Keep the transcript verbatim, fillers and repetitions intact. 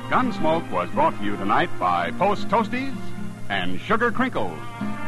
Gunsmoke was brought to you tonight by Post Toasties and Sugar Crinkles.